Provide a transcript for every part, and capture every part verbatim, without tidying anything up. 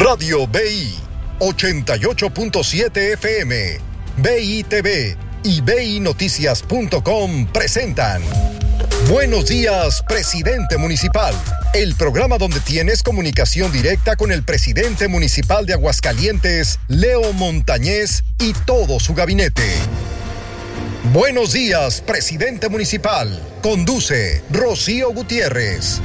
Radio B I ochenta y ocho punto siete F M, B I T V y B I Noticias punto com presentan Buenos Días, Presidente Municipal, el programa donde tienes comunicación directa con el presidente municipal de Aguascalientes, Leo Montañez, y todo su gabinete. Buenos Días, Presidente Municipal. Conduce Rocío Gutiérrez.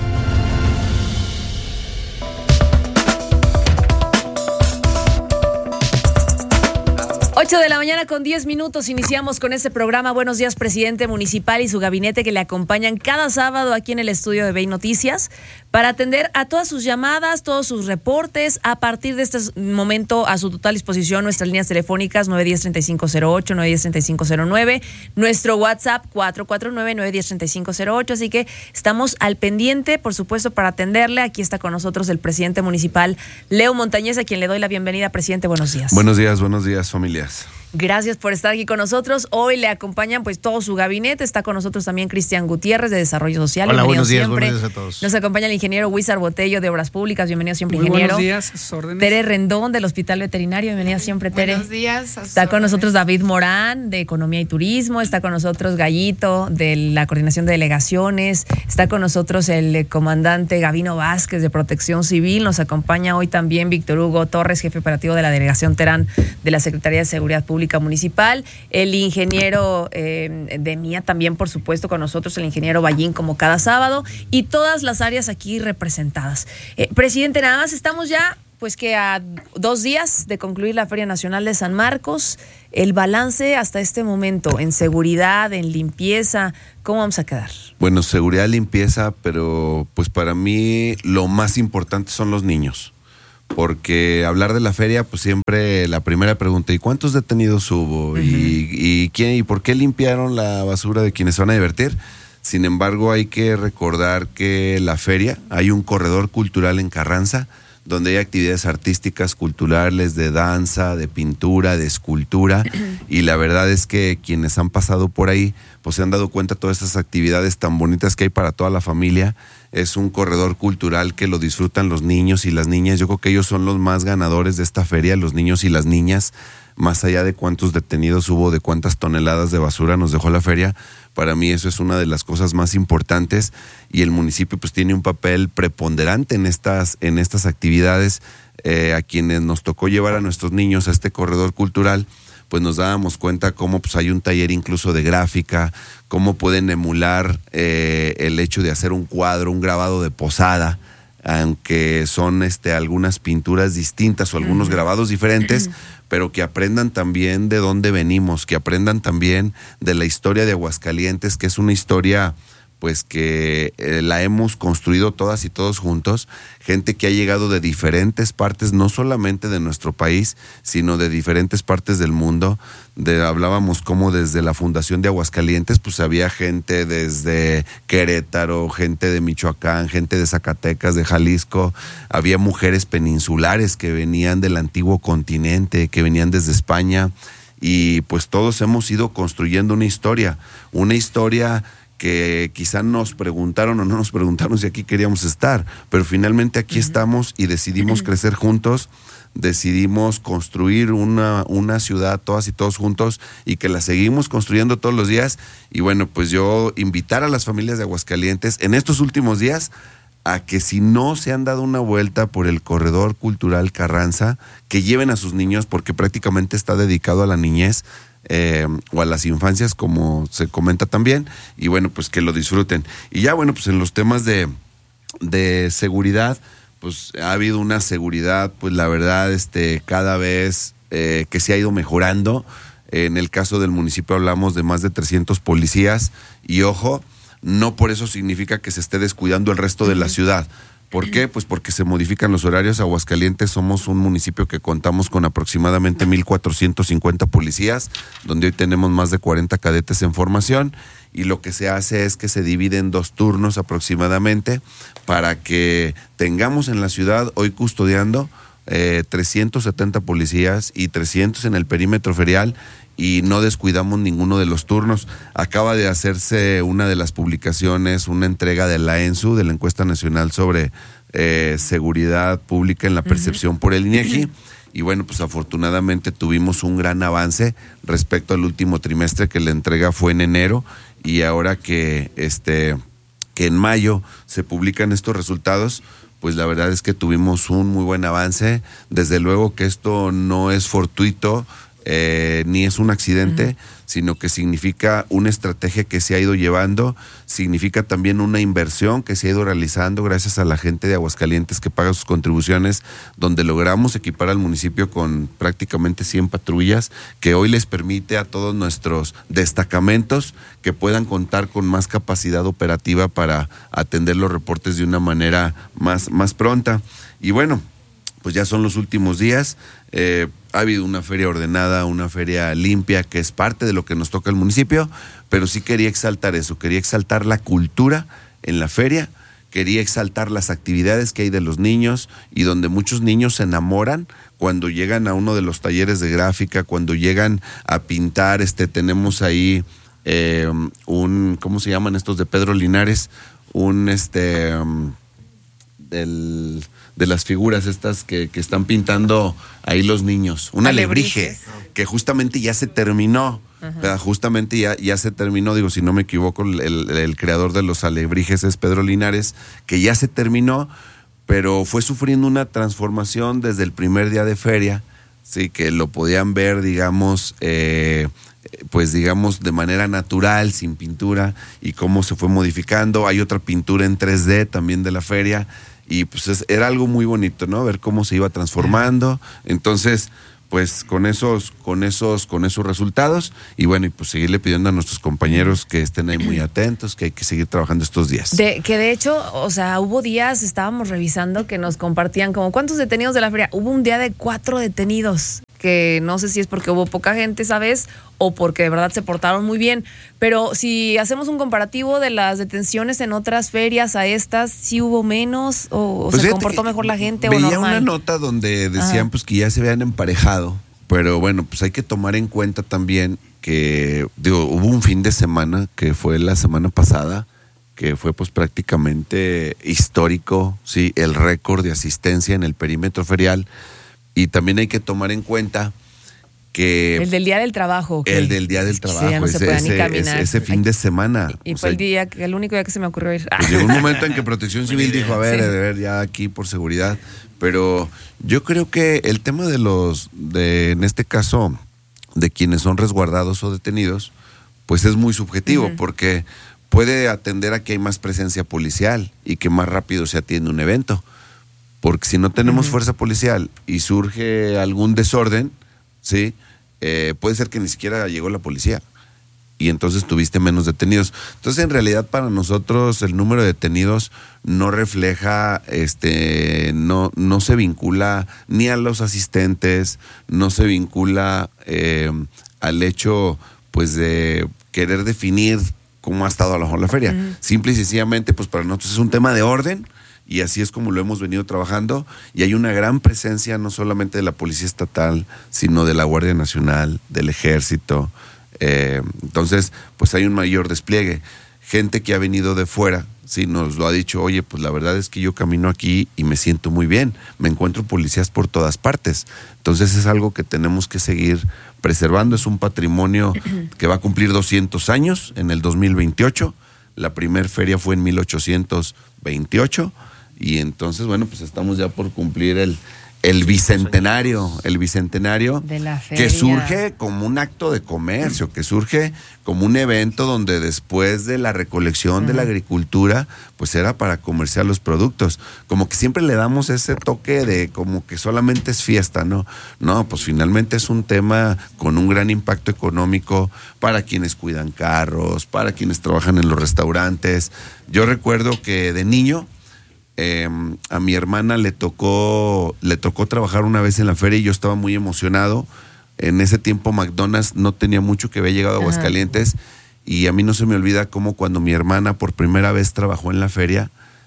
ocho de la mañana con diez minutos, iniciamos con este programa Buenos Días, Presidente Municipal, y su gabinete que le acompañan cada sábado aquí en el estudio de B I Noticias para atender a todas sus llamadas, todos sus reportes. A partir de este momento, a su total disposición nuestras líneas telefónicas nueve uno cero, tres cinco cero ocho, nueve uno cero, tres cinco cero nueve, nuestro WhatsApp cuatro cuatro nueve, nueve uno cero, tres cinco cero ocho, así que estamos al pendiente, por supuesto, para atenderle. Aquí está con nosotros el presidente municipal, Leo Montañez, a quien le doy la bienvenida. Presidente, buenos días. Buenos días, buenos días, familias. Gracias por estar aquí con nosotros. Hoy le acompañan pues todo su gabinete. Está con nosotros también Cristian Gutiérrez de Desarrollo Social. Hola, bienvenido buenos días, siempre. buenos días a todos. Nos acompaña el ingeniero Wizard Botello de Obras Públicas. Bienvenido siempre, Muy ingeniero. Buenos días, a sus órdenes. Tere Rendón del Hospital Veterinario. Bienvenida siempre, Tere. Buenos días. A sus Está con órdenes. nosotros David Morán de Economía y Turismo. Está con nosotros Gallito de la Coordinación de Delegaciones. Está con nosotros el comandante Gavino Vázquez de Protección Civil. Nos acompaña hoy también Víctor Hugo Torres, jefe operativo de la Delegación Terán de la Secretaría de Seguridad Pública Municipal. El ingeniero eh, de Mía también, por supuesto, con nosotros, el ingeniero Ballín, como cada sábado, y todas las áreas aquí representadas. Eh, presidente, nada más estamos ya, pues que a dos días de concluir la Feria Nacional de San Marcos. El balance hasta este momento en seguridad, en limpieza, ¿cómo vamos a quedar? Bueno, seguridad, limpieza, pero pues para mí lo más importante son los niños. Porque hablar de la feria, pues siempre la primera pregunta, ¿y cuántos detenidos hubo? Uh-huh. ¿Y, y quién y por qué limpiaron la basura de quienes van a divertir? Sin embargo, hay que recordar que la feria, hay un corredor cultural en Carranza, donde hay actividades artísticas, culturales, de danza, de pintura, de escultura, y la verdad es que quienes han pasado por ahí, pues se han dado cuenta de todas esas actividades tan bonitas que hay para toda la familia. Es un corredor cultural que lo disfrutan los niños y las niñas. Yo creo que ellos son los más ganadores de esta feria, los niños y las niñas, más allá de cuántos detenidos hubo, de cuántas toneladas de basura nos dejó la feria. Para mí eso es una de las cosas más importantes, y el municipio pues tiene un papel preponderante en estas, en estas actividades. Eh, a quienes nos tocó llevar a nuestros niños a este corredor cultural, pues nos dábamos cuenta cómo pues hay un taller incluso de gráfica, cómo pueden emular eh, el hecho de hacer un cuadro, un grabado de posada, aunque son este, algunas pinturas distintas o algunos grabados diferentes, pero que aprendan también de dónde venimos, que aprendan también de la historia de Aguascalientes, que es una historia pues que eh, la hemos construido todas y todos juntos, gente que ha llegado de diferentes partes, no solamente de nuestro país, sino de diferentes partes del mundo. De, hablábamos como desde la fundación de Aguascalientes, pues había gente desde Querétaro, gente de Michoacán, gente de Zacatecas, de Jalisco, había mujeres peninsulares que venían del antiguo continente, que venían desde España, y pues todos hemos ido construyendo una historia, una historia que quizá nos preguntaron o no nos preguntaron si aquí queríamos estar, pero finalmente aquí uh-huh. estamos y decidimos uh-huh. crecer juntos, decidimos construir una, una ciudad todas y todos juntos, y que la seguimos construyendo todos los días. Y bueno, pues yo invitar a las familias de Aguascalientes en estos últimos días a que, si no se han dado una vuelta por el Corredor Cultural Carranza, que lleven a sus niños, porque prácticamente está dedicado a la niñez, Eh, o a las infancias, como se comenta también, y bueno, pues que lo disfruten. Y ya bueno, pues en los temas de, de seguridad, pues ha habido una seguridad, pues la verdad, este, cada vez eh, que se ha ido mejorando. En el caso del municipio hablamos de más de trescientos policías, y ojo, no por eso significa que se esté descuidando el resto de la ciudad. ¿Por qué? Pues porque se modifican los horarios. Aguascalientes somos un municipio que contamos con aproximadamente mil cuatrocientos cincuenta policías, donde hoy tenemos más de cuarenta cadetes en formación, y lo que se hace es que se divide en dos turnos aproximadamente para que tengamos en la ciudad hoy custodiando eh, trescientos setenta policías y trescientos en el perímetro ferial, y no descuidamos ninguno de los turnos. Acaba de hacerse una de las publicaciones, una entrega de la ENSU, de la Encuesta Nacional sobre eh, seguridad pública en la percepción uh-huh. por el INEGI. Uh-huh. Y bueno, pues afortunadamente tuvimos un gran avance respecto al último trimestre, que la entrega fue en enero, y ahora que este que en mayo se publican estos resultados, pues la verdad es que tuvimos un muy buen avance. Desde luego que esto no es fortuito, eh, ni es un accidente, uh-huh. sino que significa una estrategia que se ha ido llevando, significa también una inversión que se ha ido realizando gracias a la gente de Aguascalientes que paga sus contribuciones, donde logramos equipar al municipio con prácticamente cien patrullas, que hoy les permite a todos nuestros destacamentos que puedan contar con más capacidad operativa para atender los reportes de una manera más, más pronta. Y bueno, pues ya son los últimos días. Eh, ha habido una feria ordenada, una feria limpia, que es parte de lo que nos toca al municipio, pero sí quería exaltar eso, quería exaltar la cultura en la feria, quería exaltar las actividades que hay de los niños, y donde muchos niños se enamoran cuando llegan a uno de los talleres de gráfica, cuando llegan a pintar. Este, tenemos ahí eh, un, ¿cómo se llaman estos de Pedro Linares? Un, este, um, del... de las figuras estas que, que están pintando ahí los niños, un alebrije, que justamente ya se terminó, uh-huh. justamente ya, ya se terminó, digo, si no me equivoco, el, el, el creador de los alebrijes es Pedro Linares, que ya se terminó, pero fue sufriendo una transformación desde el primer día de feria, sí, que lo podían ver, digamos, eh, pues digamos de manera natural, sin pintura, y cómo se fue modificando. Hay otra pintura en tres D también de la feria, y pues es, era algo muy bonito, ¿no? Ver cómo se iba transformando. Entonces, pues con esos, con esos, con esos resultados, y bueno, y pues seguirle pidiendo a nuestros compañeros que estén ahí muy atentos, que hay que seguir trabajando estos días. De, que de hecho, o sea, hubo días, estábamos revisando, que nos compartían como cuántos detenidos de la feria. Hubo un día de cuatro detenidos, que no sé si es porque hubo poca gente, ¿sabes? O porque de verdad se portaron muy bien. Pero si hacemos un comparativo de las detenciones en otras ferias a estas, ¿sí hubo menos? ¿O, pues se comportó mejor la gente o normal? Veía una nota donde decían, ajá, pues que ya se habían emparejado. Pero bueno, pues hay que tomar en cuenta también que, digo, hubo un fin de semana, que fue la semana pasada, que fue pues prácticamente histórico, sí, el récord de asistencia en el perímetro ferial. Y también hay que tomar en cuenta que... El del Día del Trabajo. ¿Okay? El del Día del Trabajo. Sí, no ese, se puede ese, ni caminar. Ese, ese fin de semana. Y, y fue sea, el día, el único día que se me ocurrió ir. Pues llegó un momento en que Protección Civil dijo, a ver, sí, a ver, ya aquí por seguridad. Pero yo creo que el tema de los, de en este caso, de quienes son resguardados o detenidos, pues es muy subjetivo, uh-huh, porque puede atender a que hay más presencia policial y que más rápido se atiende un evento. Porque si no tenemos uh-huh. fuerza policial y surge algún desorden, ¿sí? Eh, puede ser que ni siquiera llegó la policía y entonces tuviste menos detenidos. Entonces, en realidad, para nosotros el número de detenidos no refleja, este, no, no se vincula ni a los asistentes, no se vincula eh, al hecho, pues, de querer definir cómo ha estado a lo mejor la feria. Uh-huh. Simple y sencillamente, pues, para nosotros es un tema de orden. Y así es como lo hemos venido trabajando, y hay una gran presencia no solamente de la Policía Estatal, sino de la Guardia Nacional, del Ejército. Eh, entonces, pues hay un mayor despliegue. Gente que ha venido de fuera, sí, nos lo ha dicho, oye, pues la verdad es que yo camino aquí y me siento muy bien, me encuentro policías por todas partes. Entonces es algo que tenemos que seguir preservando, es un patrimonio que va a cumplir doscientos años en el dos mil veintiocho, la primer feria fue en mil ochocientos veintiocho, y entonces, bueno, pues estamos ya por cumplir el, el bicentenario, el bicentenario de la feria, que surge como un acto de comercio, que surge como un evento donde después de la recolección uh-huh. de la agricultura, pues era para comerciar los productos. Como que siempre le damos ese toque de como que solamente es fiesta, ¿no? No, pues finalmente es un tema con un gran impacto económico para quienes cuidan carros, para quienes trabajan en los restaurantes. Yo recuerdo que de niño, Eh, a mi hermana le tocó le tocó trabajar una vez en la feria y yo estaba muy emocionado. En ese tiempo McDonald's no tenía mucho que había llegado a Aguascalientes, y a mí no se me olvida cómo cuando mi hermana por primera vez trabajó en la feria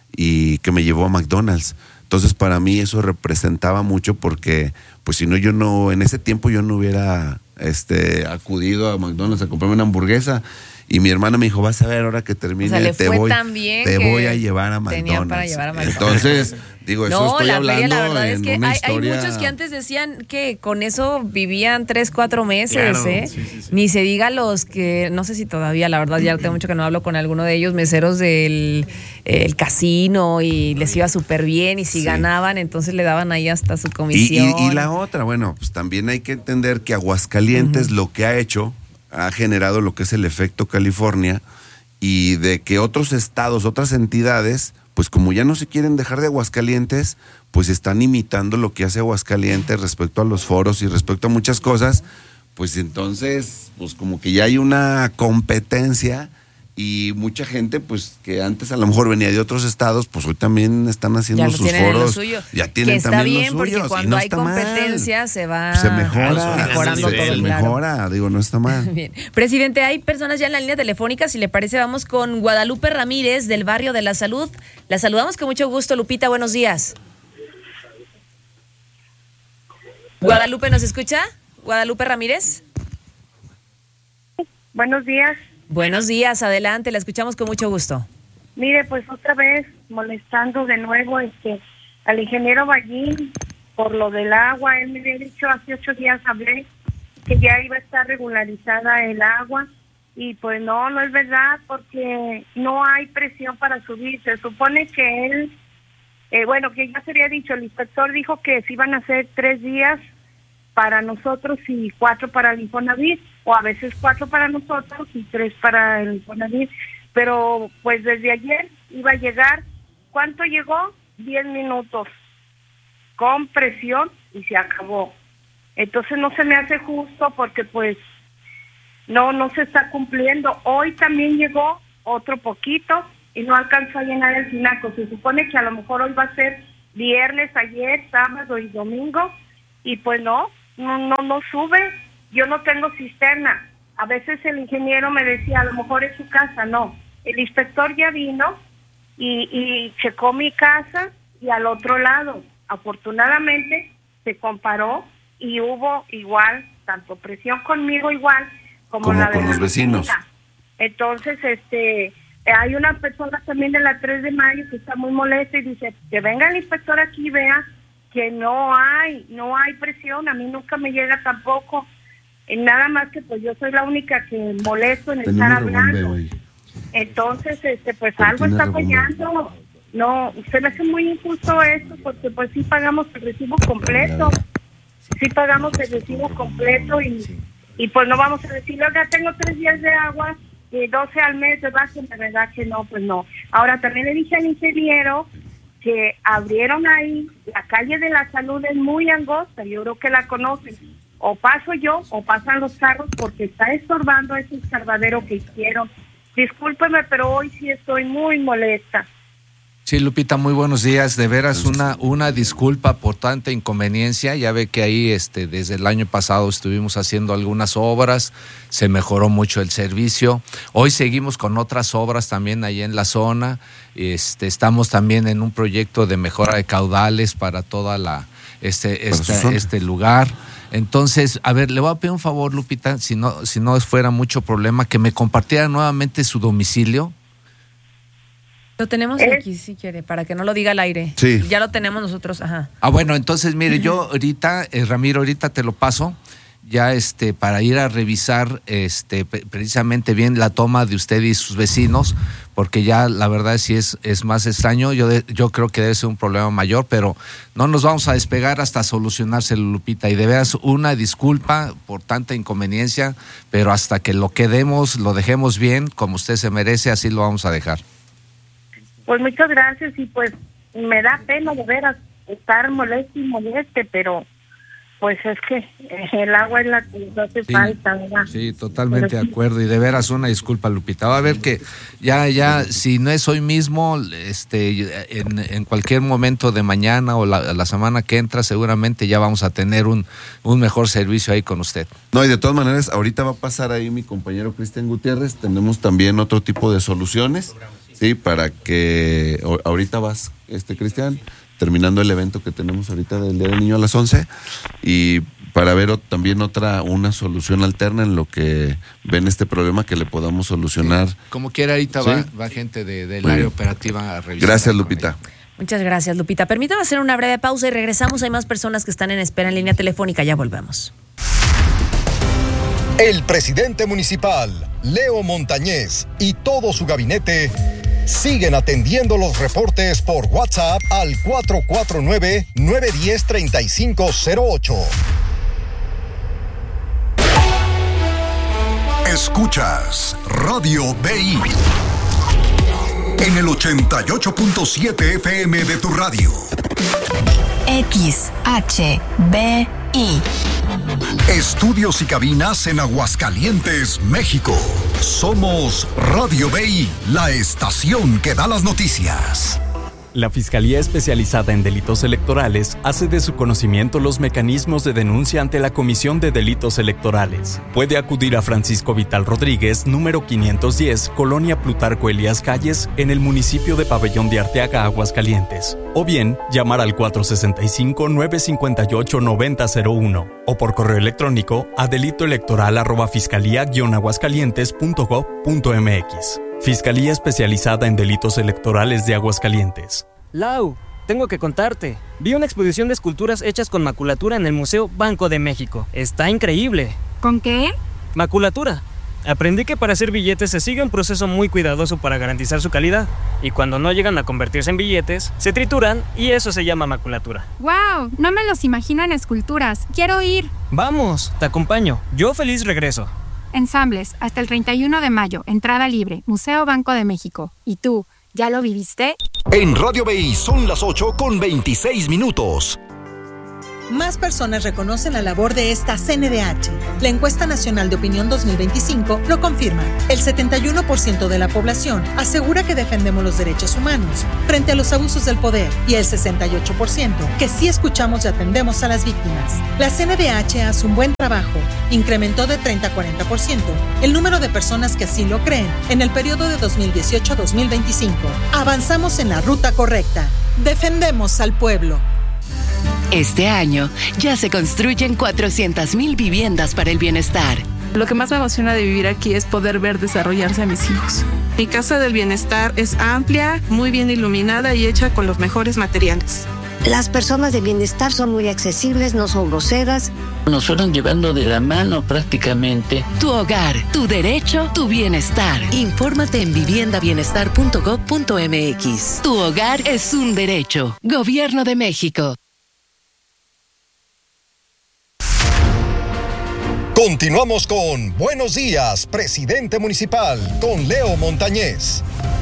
y que me llevó a McDonald's. Entonces para mí eso representaba mucho, porque pues si no, yo no, en ese tiempo yo no hubiera este, acudido a McDonald's a comprarme una hamburguesa. Y mi hermana me dijo, vas a ver, ahora que termine, o sea, le te, fue voy, tan bien te que voy a llevar a McDonald's. tenían para llevar a McDonald's. Entonces, digo, eso no, estoy la hablando feria, la verdad en es que una hay, historia... hay muchos que antes decían que con eso vivían tres, cuatro meses, Claro, ¿eh? sí, sí, sí. Ni se diga los que, no sé si todavía, la verdad, ya tengo mucho que no hablo con alguno de ellos, meseros del el casino y les iba súper bien y si Sí. ganaban, entonces le daban ahí hasta su Y, comisión. y, y la otra, bueno, pues también hay que entender que Aguascalientes uh-huh. lo que ha hecho, ha generado lo que es el efecto California, y de que otros estados, otras entidades, pues como ya no se quieren dejar de Aguascalientes, pues están imitando lo que hace Aguascalientes respecto a los foros y respecto a muchas cosas, pues entonces, pues como que ya hay una competencia y mucha gente, pues que antes a lo mejor venía de otros estados, pues hoy también están haciendo ya sus tienen foros, lo suyo. ya tienen que está también bien, los suyos. porque cuando no hay competencia mal. se va se mejora, mejorando se, todo, se claro. mejora, digo, no está mal. Bien. Presidente, hay personas ya en la línea telefónica, si le parece vamos con Guadalupe Ramírez del Barrio de la Salud. La saludamos con mucho gusto, Lupita, buenos días. Guadalupe, ¿nos escucha? Guadalupe Ramírez. Buenos días. Buenos días, adelante, la escuchamos con mucho gusto. Mire, pues otra vez molestando de nuevo este al ingeniero Ballín por lo del agua. Él me había dicho hace ocho días, hablé, que ya iba a estar regularizada el agua y pues no, no es verdad porque no hay presión para subir. Se supone que él, eh, bueno, que ya se había dicho, el inspector dijo que se iban a hacer tres días para nosotros y cuatro para el Infonavit, o a veces cuatro para nosotros y tres para el Infonavit, pero pues desde ayer iba a llegar, ¿cuánto llegó? Diez minutos, con presión y se acabó. Entonces no se me hace justo porque pues no, no se está cumpliendo. Hoy también llegó otro poquito y no alcanzó a llenar el tinaco. Se supone que a lo mejor hoy va a ser viernes, ayer, sábado y domingo, y pues no, no, no, no sube. Yo no tengo cisterna. A veces el ingeniero me decía, a lo mejor es su casa. No, el inspector ya vino y, y checó mi casa y al otro lado. Afortunadamente se comparó y hubo igual, tanto presión conmigo igual, como, como la de con la los vecinos. vecina. Entonces, este, hay una persona también de la tres de mayo que está muy molesta y dice, que venga el inspector aquí y vea que no hay, no hay presión. A mí nunca me llega tampoco. Nada más que pues yo soy la única que molesto en estar hablando. Entonces, este, pues algo está fallando. No, se me hace muy injusto esto porque pues sí pagamos el recibo completo. Sí pagamos el recibo completo y, y pues no vamos a decir, oiga, tengo tres días de agua y doce al mes de base, de verdad que no, pues no. Ahora también le dije al ingeniero que abrieron ahí, la calle de la Salud es muy angosta, yo creo que la conocen. O paso yo o pasan los carros porque está estorbando ese escarbadero que hicieron. Discúlpeme, pero hoy sí estoy muy molesta. Sí, Lupita, muy buenos días. De veras, una una disculpa por tanta inconveniencia. Ya ve que ahí este desde el año pasado estuvimos haciendo algunas obras, se mejoró mucho el servicio. Hoy seguimos con otras obras también ahí en la zona. Este, estamos también en un proyecto de mejora de caudales para toda la este este, este lugar. Entonces, a ver, le voy a pedir un favor, Lupita, si no si no fuera mucho problema, que me compartiera nuevamente su domicilio. Lo tenemos ¿Eh? aquí, si quiere, para que no lo diga al aire. Sí. Ya lo tenemos nosotros, ajá. Ah, bueno, entonces, mire, yo ahorita, eh, Ramiro, ahorita te lo paso, ya este, para ir a revisar este precisamente bien la toma de usted y sus vecinos, porque ya la verdad sí es, es más extraño, yo, de, yo creo que debe ser un problema mayor, pero no nos vamos a despegar hasta solucionárselo, Lupita, y de veras una disculpa por tanta inconveniencia, pero hasta que lo quedemos, lo dejemos bien, como usted se merece, así lo vamos a dejar. Pues muchas gracias y pues me da pena de veras estar molesto y moleste, pero pues es que el agua es la que nos hace Sí, falta, ¿verdad? sí, totalmente Pero de sí. acuerdo, y de veras una disculpa, Lupita. Va a ver que ya, ya, si no es hoy mismo, este, en, en cualquier momento de mañana o la, la semana que entra, seguramente ya vamos a tener un, un mejor servicio ahí con usted. No, y de todas maneras, ahorita va a pasar ahí mi compañero Cristian Gutiérrez, tenemos también otro tipo de soluciones, sí, para que, ahorita vas, este Cristian, terminando el evento que tenemos ahorita del Día del Niño a las once, y para ver o, también otra, una solución alterna en lo que ven este problema que le podamos solucionar. Sí. Como quiera, ahorita ¿Sí? va, va gente de, del área operativa a revisar. Gracias, Lupita. Muchas gracias, Lupita. Permítame hacer una breve pausa y regresamos. Hay más personas que están en espera en línea telefónica. Ya volvemos. El presidente municipal, Leo Montañez, y todo su gabinete siguen atendiendo los reportes por WhatsApp al cuatro cuatro nueve, nueve uno cero, tres cinco cero ocho. Escuchas Radio B I en el ochenta y ocho punto siete F M de tu radio. X H B I. Estudios y cabinas en Aguascalientes, México. Somos Radio B I, la estación que da las noticias. La Fiscalía Especializada en Delitos Electorales hace de su conocimiento los mecanismos de denuncia ante la Comisión de Delitos Electorales. Puede acudir a Francisco Vital Rodríguez, número quinientos diez, Colonia Plutarco Elías Calles, en el municipio de Pabellón de Arteaga, Aguascalientes. O bien, llamar al cuatro sesenta y cinco, nueve cincuenta y ocho, noventa cero uno o por correo electrónico a delitoelectoral arroba fiscalía guion aguascalientes punto gob punto mx. Fiscalía Especializada en Delitos Electorales de Aguascalientes. Lau, tengo que contarte. Vi una exposición de esculturas hechas con maculatura en el Museo Banco de México. Está increíble. ¿Con qué? Maculatura. Aprendí que para hacer billetes se sigue un proceso muy cuidadoso para garantizar su calidad. Y cuando no llegan a convertirse en billetes, se trituran y eso se llama maculatura. ¡Wow! No me los imagino en esculturas. Quiero ir. Vamos, te acompaño. Yo feliz regreso. Ensambles, hasta el treinta y uno de mayo, entrada libre, Museo Banco de México. ¿Y tú, ya lo viviste? En Radio B I son las ocho con veintiséis minutos. Más personas reconocen la labor de esta C N D H. La encuesta nacional de opinión dos mil veinticinco lo confirma. El setenta y uno por ciento de la población asegura que defendemos los derechos humanos frente a los abusos del poder y el sesenta y ocho por ciento que sí escuchamos y atendemos a las víctimas. La C N D H hace un buen trabajo. Incrementó de treinta a cuarenta por ciento el número de personas que así lo creen en el periodo de dos mil dieciocho a dos mil veinticinco. Avanzamos en la ruta correcta. Defendemos al pueblo. Este año ya se construyen cuatrocientas mil viviendas para el bienestar. Lo que más me emociona de vivir aquí es poder ver desarrollarse a mis hijos. Mi casa del bienestar es amplia, muy bien iluminada y hecha con los mejores materiales. Las personas de bienestar son muy accesibles, no son groseras. Nos fueron llevando de la mano prácticamente. Tu hogar, tu derecho, tu bienestar. Infórmate en vivienda bienestar punto gob punto mx. Tu hogar es un derecho. Gobierno de México. Continuamos con Buenos Días, Presidente Municipal, con Leo Montañez.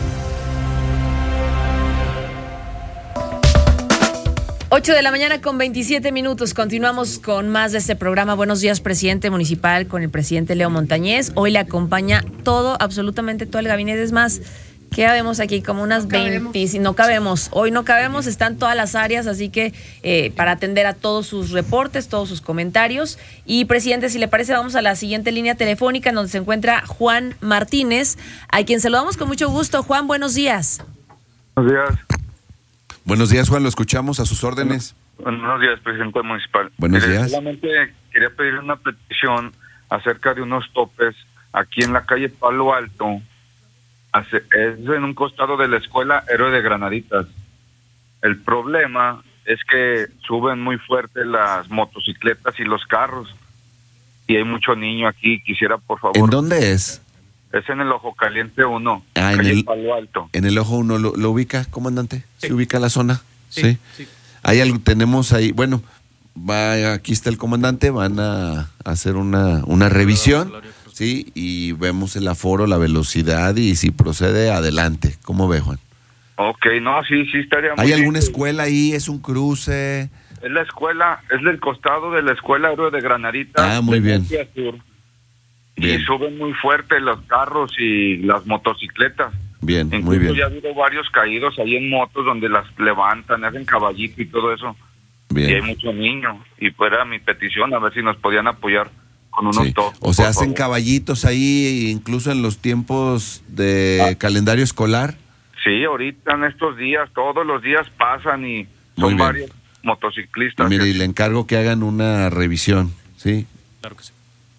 ocho de la mañana con veintisiete minutos. Continuamos con más de este programa. Buenos días, Presidente Municipal, con el presidente Leo Montañez. Hoy le acompaña todo, absolutamente todo el gabinete. Es más, ¿qué vemos aquí? Como unas no veinte. Si no cabemos. Hoy no cabemos, están todas las áreas, así que eh, para atender a todos sus reportes, todos sus comentarios. Y, presidente, si le parece, vamos a la siguiente línea telefónica en donde se encuentra Juan Martínez, a quien saludamos con mucho gusto. Juan, buenos días. Buenos días. Buenos días, Juan, lo escuchamos a sus órdenes. Bueno, buenos días, presidente municipal. Buenos Mire, días. Solamente quería pedir una petición acerca de unos topes aquí en la calle Palo Alto. Es en un costado de la escuela Héroe de Granaditas. El problema es que suben muy fuerte las motocicletas y los carros. Y hay mucho niño aquí. Quisiera, por favor. ¿En dónde es? Es en el Ojo Caliente uno, ah, en calle el, Palo Alto. En el Ojo uno, ¿lo, lo ubica, comandante? Sí. ¿Se ubica la zona? Sí, Sí. sí. Hay algo, tenemos ahí, bueno, va, aquí está el comandante, van a hacer una, una revisión, sí, y vemos el aforo, la velocidad y si procede, adelante. ¿Cómo ve, Juan? Ok, no, sí, sí estaría muy ¿Hay alguna bien. escuela ahí? ¿Es un cruce? Es la escuela, es del costado de la escuela Héroe de Granaditas. Ah, muy de bien. norte a sur. Bien. Y suben muy fuerte los carros y las motocicletas. Bien, Incluso muy bien. ya ha habido varios caídos ahí en motos donde las levantan, hacen caballito y todo eso. Bien. Y hay mucho niño. Y pues era mi petición, a ver si nos podían apoyar con unos Sí. topes. O sea, por hacen favor. caballitos ahí, incluso en los tiempos de Ah. calendario escolar. Sí, ahorita en estos días, todos los días pasan y Muy son bien. varios motociclistas. Mire, y le encargo que hagan una revisión, Sí. Claro que sí.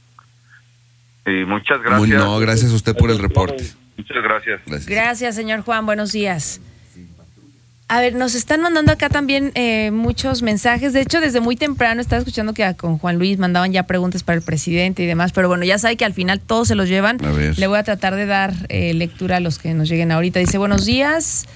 Y muchas gracias. Muy, no, gracias a usted por el reporte. Muchas gracias. Gracias. Gracias, señor Juan. Buenos días. A ver, nos están mandando acá también eh, muchos mensajes. De hecho, desde muy temprano estaba escuchando que con Juan Luis mandaban ya preguntas para el presidente y demás. Pero bueno, ya sabe que al final todos se los llevan. A ver. Le voy a tratar de dar eh, lectura a los que nos lleguen ahorita. Dice, buenos días.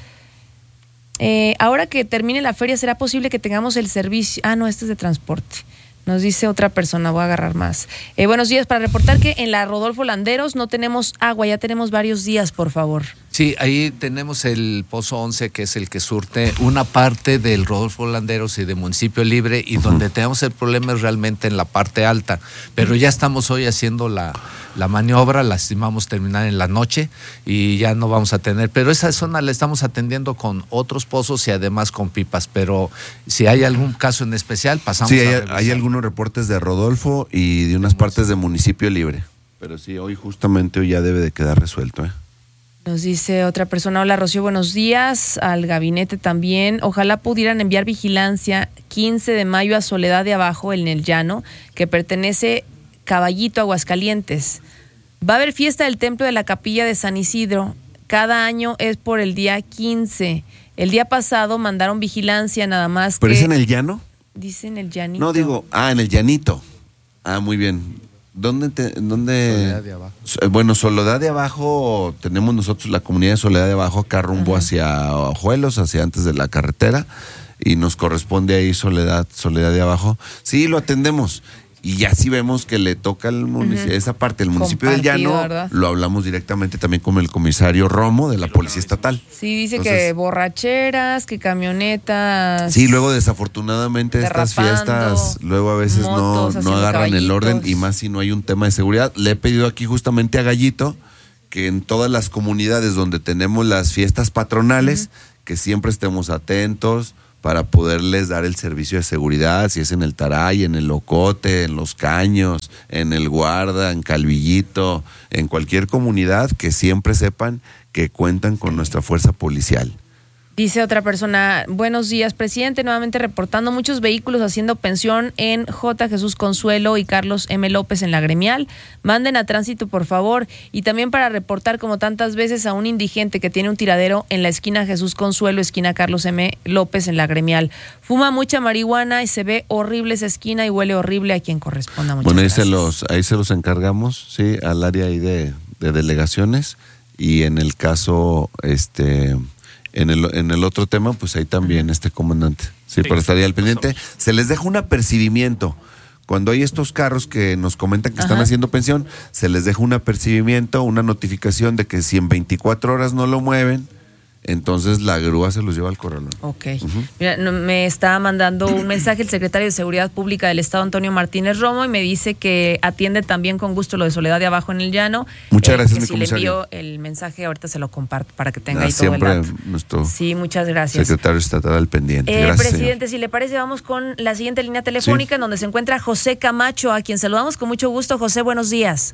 Eh, ahora que termine la feria, ¿será posible que tengamos el servicio? Ah, no, este es de transporte. Nos dice otra persona, voy a agarrar más. Eh, buenos días, para reportar que en la Rodolfo Landeros no tenemos agua, ya tenemos varios días, por favor. Sí, ahí tenemos el Pozo once, que es el que surte una parte del Rodolfo Landeros y de Municipio Libre, y uh-huh. donde tenemos el problema es realmente en la parte alta. Pero ya estamos hoy haciendo la, la maniobra, la estimamos terminar en la noche y ya no vamos a tener. Pero esa zona la estamos atendiendo con otros pozos y además con pipas. Pero si hay algún caso en especial, pasamos sí, a hay, revisar. hay algunos reportes de Rodolfo y de unas partes de Municipio Libre. Pero sí, hoy justamente hoy ya debe de quedar resuelto, ¿eh? Nos dice otra persona, hola Rocío, buenos días, al gabinete también. Ojalá pudieran enviar vigilancia quince de mayo a Soledad de Abajo, en el Llano, que pertenece Caballito, Aguascalientes. Va a haber fiesta del Templo de la Capilla de San Isidro. Cada año es por el día quince. El día pasado mandaron vigilancia nada más. ¿Pero que, es en el Llano? Dice en el Llanito. No, digo, ah, en el Llanito. Ah, muy bien. ¿Dónde? Te, dónde? Soledad de Abajo. Bueno, Soledad de Abajo, tenemos nosotros la comunidad de Soledad de Abajo acá rumbo uh-huh. hacia Ojuelos, hacia antes de la carretera, y nos corresponde ahí Soledad, Soledad de Abajo. Sí, lo atendemos. Y ya sí vemos que le toca al municipio, uh-huh. esa parte, el municipio del Llano, ¿verdad? Lo hablamos directamente también con el comisario Romo de la Policía Estatal. Sí, dice Entonces, que borracheras, que camionetas. Sí, luego desafortunadamente estas fiestas, luego a veces no, no agarran caballitos. El orden, y más si no hay un tema de seguridad. Le he pedido aquí justamente a Gallito que en todas las comunidades donde tenemos las fiestas patronales, uh-huh. que siempre estemos atentos para poderles dar el servicio de seguridad, si es en el Taray, en el Locote, en Los Caños, en el Guarda, en Calvillito, en cualquier comunidad, que siempre sepan que cuentan con nuestra fuerza policial. Dice otra persona, buenos días, presidente, nuevamente reportando muchos vehículos haciendo pensión en J. Jesús Consuelo y Carlos M. López en la Gremial. Manden a tránsito, por favor. Y también para reportar, como tantas veces, a un indigente que tiene un tiradero en la esquina Jesús Consuelo, esquina Carlos M. López en la Gremial. Fuma mucha marihuana y se ve horrible esa esquina y huele horrible a quien corresponda. Muchas bueno, ahí gracias. se los, ahí se los encargamos, sí, al área ahí de, de delegaciones, y en el caso, este... En el, en el otro tema, pues ahí también uh-huh. este comandante. Sí, sí, pero estaría al pendiente. Se les deja un apercibimiento. Cuando hay estos carros que nos comentan que uh-huh. están haciendo pensión, se les deja un apercibimiento, una notificación de que si en veinticuatro horas no lo mueven, entonces la grúa se los lleva al corralón. Ok. Uh-huh. Mira, no, me está mandando un mensaje el secretario de Seguridad Pública del Estado, Antonio Martínez Romo, y me dice que atiende también con gusto lo de Soledad de Abajo en el Llano. Muchas eh, gracias, mi si comisario. Si le envío el mensaje, ahorita se lo comparto para que tenga ah, ahí todo el dato. Nuestro sí, muchas gracias. Secretario estatal al pendiente. Eh, gracias, presidente, señor. si le parece, vamos con la siguiente línea telefónica, sí. en donde se encuentra José Camacho, a quien saludamos con mucho gusto. José, buenos días.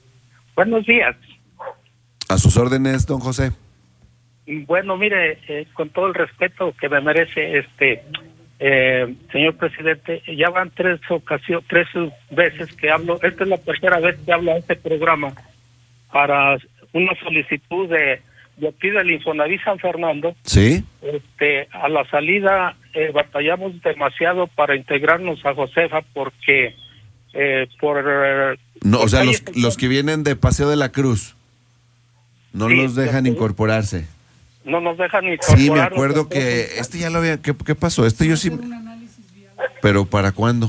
Buenos días. A sus órdenes, don José. Bueno, mire, eh, con todo el respeto que me merece, este, eh, señor presidente, ya van tres ocasiones, tres veces que hablo. Esta es la tercera vez que hablo a este programa para una solicitud de, de aquí del Infonavit San Fernando. Sí. Este, a la salida eh, batallamos demasiado para integrarnos a Josefa porque eh, por no, por o sea, los, calles, los que vienen de Paseo de la Cruz no sí, los dejan los incorporarse. No nos dejan ni incorporar. Sí, me acuerdo que este ya lo había... ¿Qué, qué pasó? Este yo sí... ¿Pero para cuándo?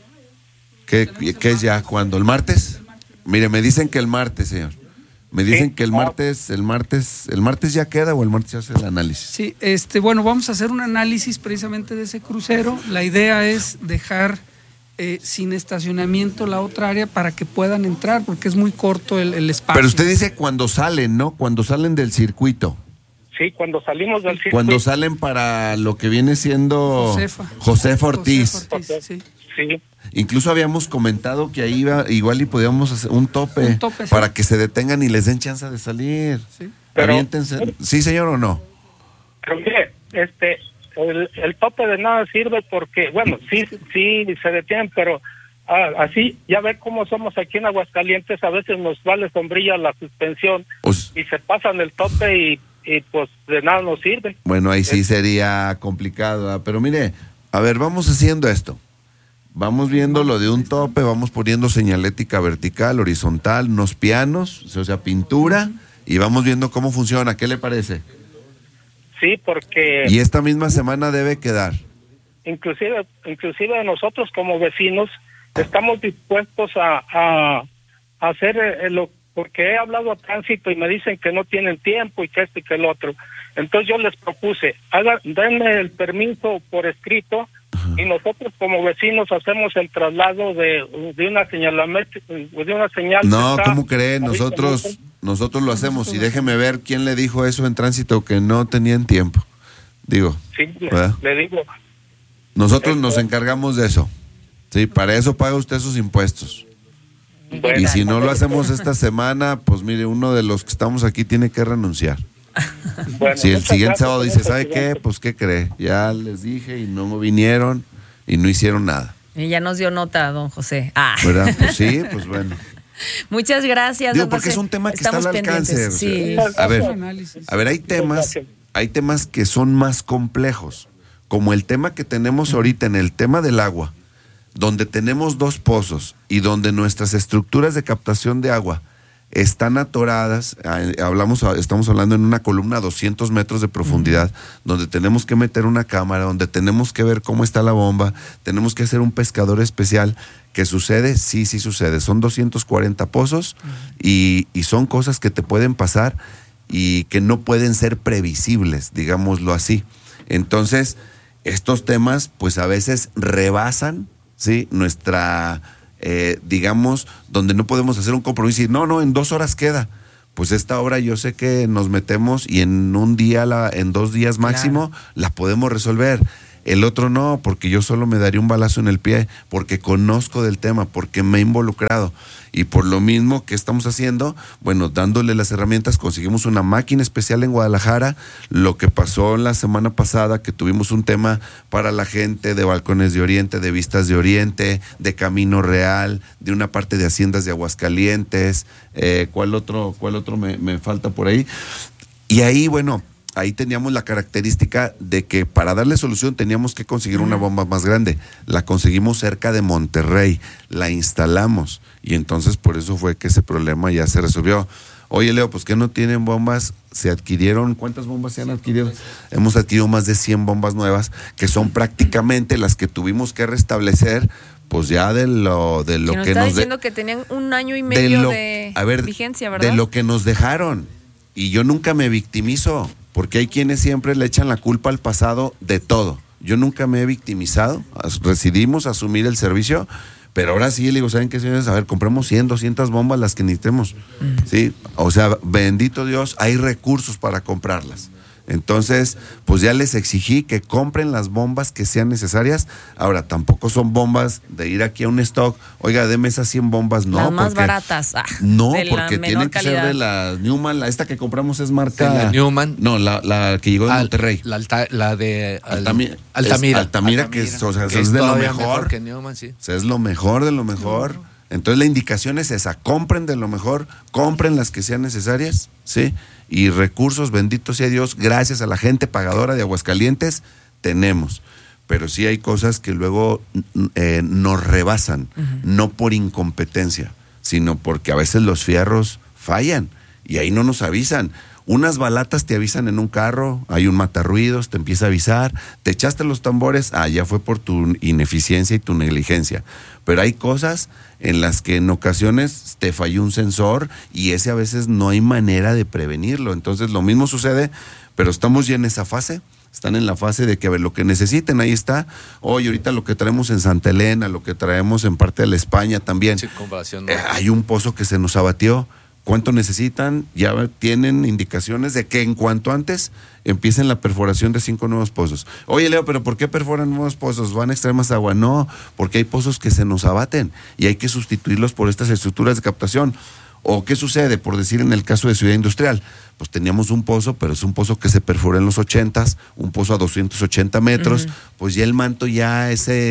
¿Qué, qué es ya? ¿Cuándo? ¿El martes? Mire, me dicen que el martes, señor. Me dicen que el martes, el martes, ¿el martes ya queda o el martes ya hace el análisis? Sí, este, bueno, vamos a hacer un análisis precisamente de ese crucero. La idea es dejar eh, sin estacionamiento la otra área para que puedan entrar, porque es muy corto el, el espacio. Pero usted dice cuando salen, ¿no? Cuando salen del circuito. Sí, cuando salimos del circuito. Cuando salen para lo que viene siendo Josefa, Josefa Ortiz. Josefa Ortiz, sí. Sí. Incluso habíamos comentado que ahí iba, igual y podíamos hacer un tope, un tope para sí. que se detengan y les den chance de salir. Sí, pero, Aviéntense. ¿Sí, señor, o no? Pero mire, este, el, el tope de nada sirve porque, bueno, sí, sí se detienen, pero ah, así, ya ve cómo somos aquí en Aguascalientes, a veces nos vale sombrilla la suspensión Pues- y se pasan el tope y, y pues de nada nos sirve. Bueno, ahí sí sería complicado, ¿verdad? Pero mire, a ver, vamos haciendo esto. Vamos viendo lo de un tope, vamos poniendo señalética vertical, horizontal, unos pianos, o sea, pintura, y vamos viendo cómo funciona. ¿Qué le parece? Sí, porque Y esta misma semana debe quedar. inclusive inclusive nosotros como vecinos estamos dispuestos a, a, a hacer eh, lo porque he hablado a tránsito y me dicen que no tienen tiempo y que esto y que el otro. Entonces yo les propuse, haga, denme el permiso por escrito y nosotros como vecinos hacemos el traslado de, de una señalamiento, de una señal. No, que está ¿cómo cree? Nosotros, nosotros lo hacemos. Y déjeme ver quién le dijo eso en tránsito, que no tenían tiempo. Digo, Sí, le, ¿verdad? le digo. Nosotros nos encargamos de eso. Sí, para eso paga usted sus impuestos. Bueno. Y si no lo hacemos esta semana, pues mire, uno de los que estamos aquí tiene que renunciar. Bueno, Si el muchas siguiente gracias, sábado dice, señor ¿sabe qué? presidente. Pues ¿qué cree? Ya les dije y no vinieron y no hicieron nada. Y ya nos dio nota, don José. Ah. ¿Verdad? Pues sí, pues bueno. Muchas gracias. Digo, don porque José. es un tema que Estamos está al alcance. pendientes, o sí. sea, a ver, a ver, hay temas, hay temas que son más complejos, como el tema que tenemos ahorita en el tema del agua, donde tenemos dos pozos y donde nuestras estructuras de captación de agua están atoradas, eh, hablamos, estamos hablando en una columna a doscientos metros de profundidad, donde tenemos que meter una cámara, donde tenemos que ver cómo está la bomba, tenemos que hacer un pescador especial. ¿Qué sucede? Sí, sí sucede. Son doscientos cuarenta pozos y, y son cosas que te pueden pasar y que no pueden ser previsibles, digámoslo así. Entonces, estos temas pues a veces rebasan, ¿sí? nuestra... Eh, digamos, donde no podemos hacer un compromiso y decir, no, no, en dos horas queda. Pues esta obra yo sé que nos metemos y en un día, la, en dos días máximo, claro, la podemos resolver. El otro no, porque yo solo me daría un balazo en el pie, porque conozco del tema, porque me he involucrado. Y por lo mismo que estamos haciendo, bueno, dándole las herramientas, conseguimos una máquina especial en Guadalajara. Lo que pasó la semana pasada, que tuvimos un tema para la gente de Balcones de Oriente, de Vistas de Oriente, de Camino Real, de una parte de Haciendas de Aguascalientes. Eh, ¿Cuál otro, cuál otro me, me falta por ahí? Y ahí, bueno, ahí teníamos la característica de que para darle solución teníamos que conseguir una bomba más grande. La conseguimos cerca de Monterrey, la instalamos y entonces por eso fue que ese problema ya se resolvió. Oye, Leo, pues que no tienen bombas, se adquirieron, ¿cuántas bombas se han adquirido? Hemos adquirido más de cien bombas nuevas, que son prácticamente las que tuvimos que restablecer, pues ya de lo, de lo que nos que está nos... diciendo de, que tenían un año y medio de, lo, de a ver, vigencia, ¿verdad? De lo que nos dejaron. Y yo nunca me victimizo, porque hay quienes siempre le echan la culpa al pasado de todo. Yo nunca me he victimizado, decidimos asumir el servicio, pero ahora sí le digo, ¿saben qué, señores? A ver, compremos cien, doscientas bombas, las que necesitemos, ¿sí? O sea, bendito Dios, hay recursos para comprarlas. Entonces, pues ya les exigí que compren las bombas que sean necesarias. Ahora, tampoco son bombas de ir aquí a un stock, oiga, deme esas cien bombas, no. Las más porque, baratas. Ah, no, de porque la tienen que calidad. ser de la Newman, la esta que compramos es marca... Sí, la Newman. No, la, la que llegó de Al, Monterrey. La, alta, la de al, Altamira. Altamira. Es Altamira, que es, o sea, que es, es de lo todavía mejor. mejor que Newman, sí. O sea, es lo mejor de lo mejor. Entonces la indicación es esa, compren de lo mejor, compren las que sean necesarias, ¿sí? Y recursos, bendito sea Dios, gracias a la gente pagadora de Aguascalientes, tenemos. Pero sí hay cosas que luego eh, nos rebasan, uh-huh. no por incompetencia, sino porque a veces los fierros fallan y ahí no nos avisan. Unas balatas te avisan en un carro, hay un matarruidos, te empieza a avisar, te echaste los tambores, ah, ya fue por tu ineficiencia y tu negligencia. Pero hay cosas en las que en ocasiones te falló un sensor y ese a veces no hay manera de prevenirlo. Entonces lo mismo sucede, pero estamos ya en esa fase. Están en la fase de que a ver, lo que necesiten, ahí está. Hoy ahorita lo que traemos en Santa Elena, lo que traemos en parte de la España también. Sí, comparación, ¿no? eh, hay un pozo que se nos abatió. ¿Cuánto necesitan? Ya tienen indicaciones de que en cuanto antes empiecen la perforación de cinco nuevos pozos. Oye, Leo, ¿pero por qué perforan nuevos pozos? ¿Van a extraer más agua? No, porque hay pozos que se nos abaten y hay que sustituirlos por estas estructuras de captación. ¿O qué sucede? Por decir, en el caso de Ciudad Industrial, pues teníamos un pozo, pero es un pozo que se perforó en los ochentas, un pozo a doscientos ochenta metros, uh-huh. pues ya el manto ya ese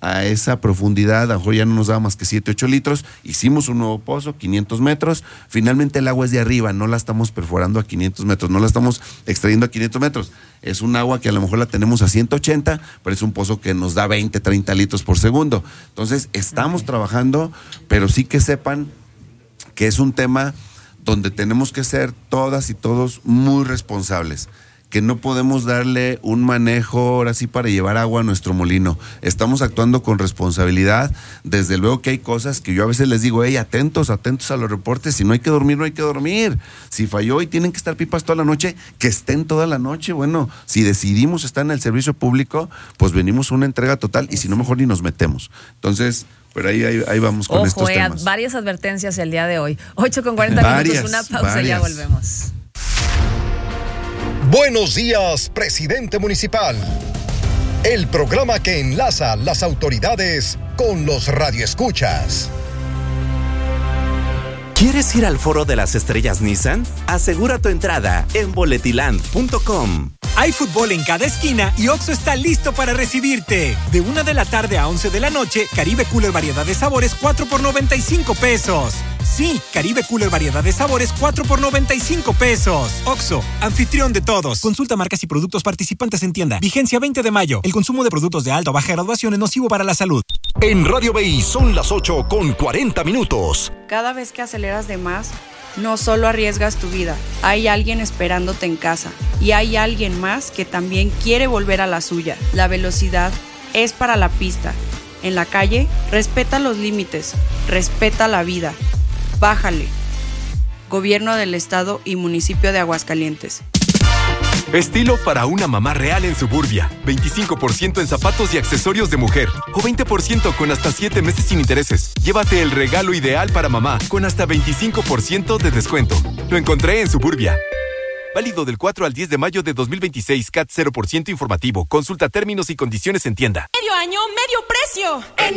a esa profundidad, a lo mejor ya no nos daba más que siete, ocho litros, hicimos un nuevo pozo, quinientos metros, finalmente el agua es de arriba, no la estamos perforando a quinientos metros, no la estamos extrayendo a quinientos metros, es un agua que a lo mejor la tenemos a ciento ochenta, pero es un pozo que nos da veinte, treinta litros por segundo. Entonces estamos okay. trabajando, pero sí que sepan que es un tema donde tenemos que ser todas y todos muy responsables, que no podemos darle un manejo ahora sí para llevar agua a nuestro molino. Estamos actuando con responsabilidad. Desde luego que hay cosas que yo a veces les digo, hey, atentos, atentos a los reportes. Si no hay que dormir, no hay que dormir. Si falló y tienen que estar pipas toda la noche, que estén toda la noche. Bueno, si decidimos estar en el servicio público, pues venimos a una entrega total y si no, mejor ni nos metemos. Entonces, pero ahí, ahí, ahí vamos con Ojo, estos eh, temas. Varias advertencias el día de hoy. ocho con cuarenta varias, minutos, una pausa varias. y ya volvemos. Buenos días, presidente municipal. El programa que enlaza las autoridades con los radioescuchas. ¿Quieres ir al Foro de las Estrellas Nissan? Asegura tu entrada en boletiland punto com. Hay fútbol en cada esquina y Oxxo está listo para recibirte. De una de la tarde a once de la noche, Caribe Cooler variedad de sabores cuatro por noventa y cinco pesos. Sí, Caribe Cooler variedad de sabores cuatro por noventa y cinco pesos. Oxxo, anfitrión de todos. Consulta marcas y productos participantes en tienda. Vigencia veinte de mayo. El consumo de productos de alta o baja graduación es nocivo para la salud. En Radio B I son las ocho con cuarenta minutos. Cada vez que aceleras de más, no solo arriesgas tu vida, hay alguien esperándote en casa y hay alguien más que también quiere volver a la suya. La velocidad es para la pista. En la calle, respeta los límites, respeta la vida. Bájale. Gobierno del Estado y Municipio de Aguascalientes. Estilo para una mamá real en Suburbia. veinticinco por ciento en zapatos y accesorios de mujer. O veinte por ciento con hasta siete meses sin intereses. Llévate el regalo ideal para mamá con hasta veinticinco por ciento de descuento. Lo encontré en Suburbia. Válido del cuatro al diez de mayo de dos mil veintiséis. C A T cero por ciento informativo. Consulta términos y condiciones en tienda. Medio año, medio precio. En